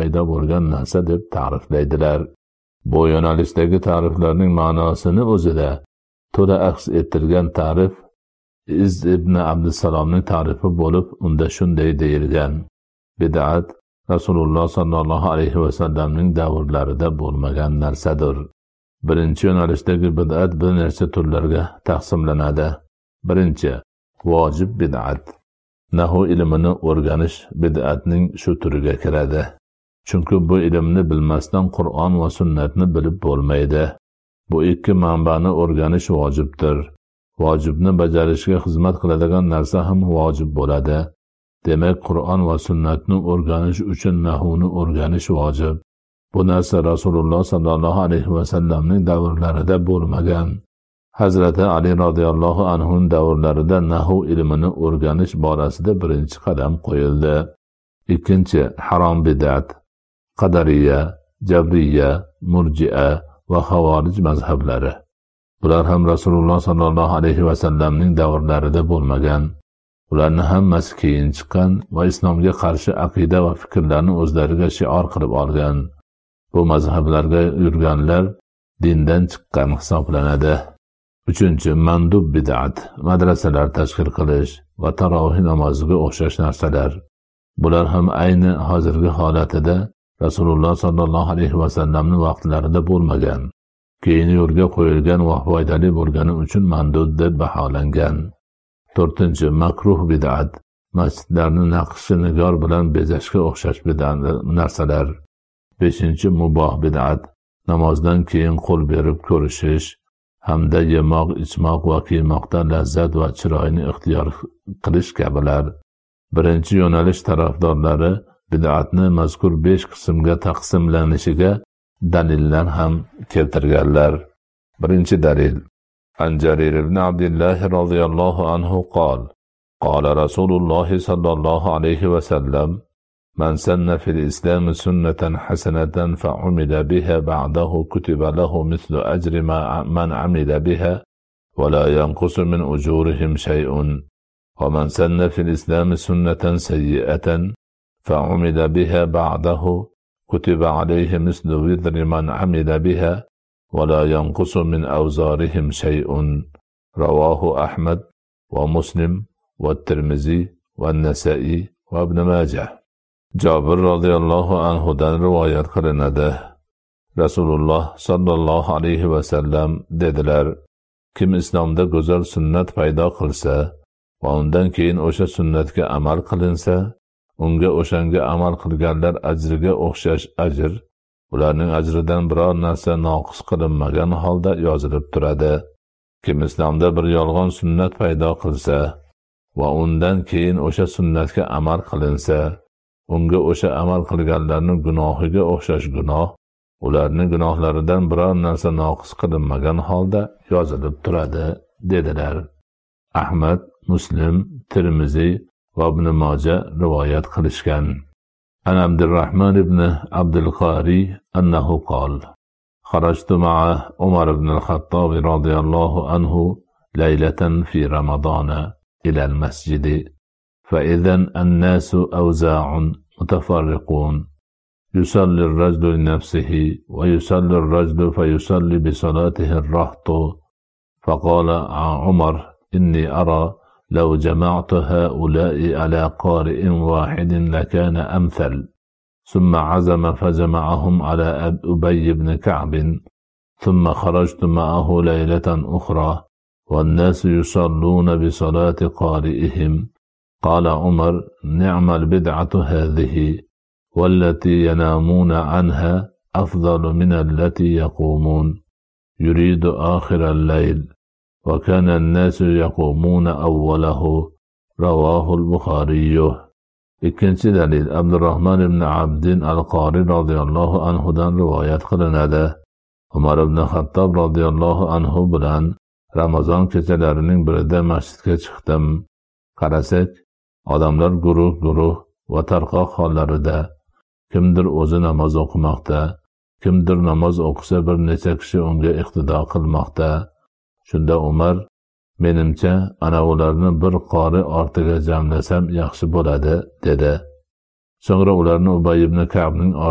paydo bo'lgan narsa deb ta'riflaydilar. Bu yo'nalishdagi ta'riflarning ma'nosini o'zida to'la aks ettirgan ta'rif Izz ibn Abdussalomning ta'rifi bo'lib, unda shunday deyilgan: bid'at Rasululloh sallallohu alayhi vasallamning davrlarida bo'lmagan narsadir. Birinchi yo'nalishdagi bid'at bir necha turlarga taqsimlanadi. Birinchi, vojib bid'at. Nahu ilmini o'rganish bid'atning shu turiga kiradi. Chunki bu ilmni bilmasdan Qur'on va sunnatni bilib bo'lmaydi. Bu ikki manbani o'rganish vojibdir. Vojibni bajarishga xizmat qiladigan narsa ham vojib bo'ladi. Demak, Qur'on va sunnatni o'rganish uchun nahuni o'rganish vojib. Bu narsa Rasululloh sallallohu alayhi vasallamning davrlarida bo'lmagan. Hazrati Ali radhiyallohu anhu davrlarida nahu ilmini o'rganish borasida birinchi qadam qo'yildi. Ikkinchi, harom bid'at. Qadariya, Jabriya, Murji'a va Xavorij mazhablari. Bular ham Rasululloh sallallohu alayhi vasallamning davrlarida bo'lmagan. Ularni hammasi keyin chiqqan va islomga qarshi aqida va fikrlarni o'zlariga shior qilib olgan. Bu mazhablarga yurganlar dindan chiqqan hisoblanadi. Uchinchi, mandub bid'at. Madrasalar tashkil qilish va tarovih namoziga o'xshash narsalar. Bular ham ayni hozirgi holatida Rasululloh sallallohu alayhi vasallamning vaqtlarida bo'lmagan. Keyin yo'lga qo'yilgan va foydali bo'lgani uchun mandub deb baholangan. To'rtinchi, makruh bid'at. Masjidlarni naqshi nigor bilan bezashga o'xshash bid'at narsalar. Beshinchi, muboh bid'at. Namozdan keyin qo'l berib ko'rishish hamda yemoq, ichmoq va kiymoqda lazzat va chiroyni ixtiyor qilish kabilar. Birinchi yo'nalish tarafdorlari bid'atni mazkur 5 qismga taqsimlanishiga dalillar ham keltirganlar. Birinchi dalil: An Jarir ibn Abdullah radhiyallohu anhu qala: Qala Rasululloh sallallohu alayhi va sallam: Man sanna fil islam sunnatan hasanatan fa'amila biha ba'dahu kutiba lahu mithlu ajri man amila biha wa la yanqusu min ujurihim shay'un. Wa man sanna fil islam sunnatan sayyi'atan fa'amila biha ba'dahu kutiba alayhi mithlu wizri man amila biha wa la yanqusu min awzarihim shay'un. Rawahu Ahmad wa Muslim wa Tirmizi wa Nasa'i wa Ibn Majah. Jabir radhiyallohu anhudan rivoyat qilinadi. Rasululloh sallallohu alayhi va sallam dedilar: Kim islomda go'zal sunnat paydo qilsa va undan keyin o'sha sunnatga amal qilinsa, unga o'shanga amal qilganlar ajriga o'xshash ajr, ularning ajridan biror narsa noqis qilinmagan holda yozilib turadi. Kim islomda bir yolg'on sunnat paydo qilsa va undan keyin o'sha sunnatga amal qilinsa, unga o'sha amal qilganlarning gunohiga o'xshash gunoh, ularning gunohlaridan biror narsa noqis qilinmagan holda yozilib turadi, dedilar. Ahmad, Muslim, Tirmizi va Ibn Majah rivoyat qilishgan. An Abdurrahman ibn Abdul Qari annahu qala: Kharajtu ma'a Umar ibn al-Khattab radiyallahu anhu laylatan fi Ramadan ila al-masjid. فإذا الناس أوزاع متفرقون يصلي الرجل لنفسه ويصلي الرجل فيصلي بصلاته الرهط. فقال عمر: إني أرى لو جمعت هؤلاء على قارئ واحد لكان أمثل. ثم عزم فجمعهم على أبي بن كعب. ثم خرجت معه ليلة أخرى والناس يصلون بصلاة قارئهم. قال عمر: نعم البدعة هذه، والتي ينامون عنها أفضل من التي يقومون. يريد آخر الليل، وكان الناس يقومون أوله. رواه البخاري. Ikkinchi dalil: Abdurrahman ibn Abdin al-Qari radhiyallohu anhudan rivoyat qilinadi. Umar ibn Xattob radhiyallohu anhu bilan Ramazon kechalarining birida masjidga chiqdim. Qarasak, odamlar guruh va tarqoq hollarida, kimdir o'zi namoz o'qimoqda, kimdir namoz o'qisa bir necha kishi unga iqtido qilmoqda. Shunda Umar: menimcha ana ularni bir qori ortiga jamlasam yaxshi bo'ladi, dedi. So'ngra ularni Ubay ibn Ka'bning